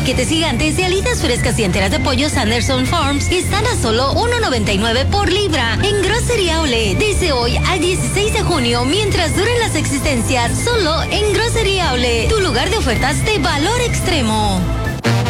paquetes gigantes de alitas frescas y enteras de pollo Sanderson Farms están a solo $1.99 por libra en Grocery Outlet. Desde hoy al 16 de junio, mientras duren las existencias, solo en Grocery Outlet, tu lugar de ofertas de valor extremo.